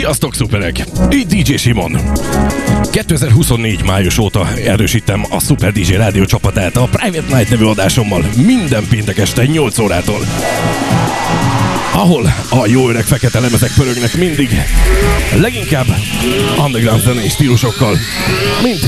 Sziasztok, szuperek! Így DJ Simon. 2024 május óta erősítem a Super DJ rádió csapatát a Private Night nevű adásommal minden péntek este 8 órától. Ahol a jó öreg fekete lemezek pörögnek mindig, leginkább underground zenei stílusokkal, mint